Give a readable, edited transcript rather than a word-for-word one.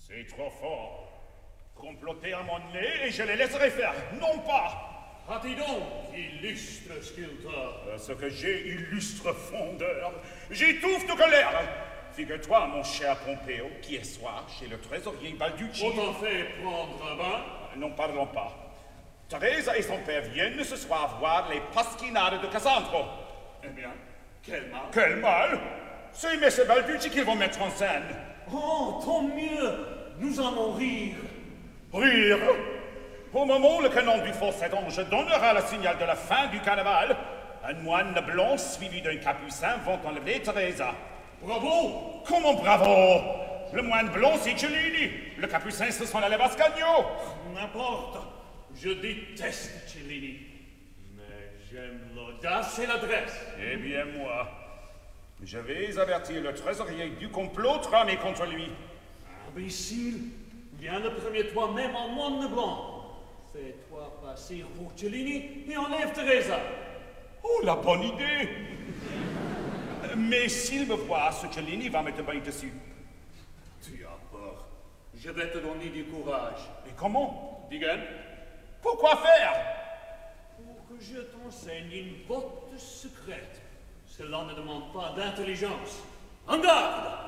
C'est trop fort. Comploter à mon nez et je les laisserai faire. Non pas. As-tu donc, illustre sculpteur? Ce que j'ai, illustre fondeur. J'étouffe de colère. Figure-toi, mon cher Pompéo, qui est soir chez le trésorier Balducci. On t'en fait prendre un bain? N'en parlons pas. Teresa et son père viennent ce soir voir les pasquinades de Cassandro. Eh bien, quel mal? Quel mal? C'est M. Balducci qu'ils vont mettre en scène. Oh, tant mieux. Nous allons rire. Rire? Au moment où le canon du faux ange donnera le signal de la fin du carnaval, un moine blanc suivi d'un capucin vont enlever Teresa. Bravo! Comment bravo? Le moine blanc, c'est Cellini. Le capucin, ce sont les Bascagno. N'importe. Je déteste Cellini. Mais j'aime l'audace et l'adresse. Eh bien, moi, je vais avertir le trésorier du complot tramé contre lui. Imbécile, viens le premier toi-même en moine blanc. Fais-toi passer pour Cellini et enlève Teresa. Oh, la bonne idée! Mais s'il me voit, ce Cellini va me tomber dessus. Tu as peur. Je vais te donner du courage. Et comment? Digan, Pourquoi faire? pour que je t'enseigne une botte secrète. Cela ne demande pas d'intelligence. En garde!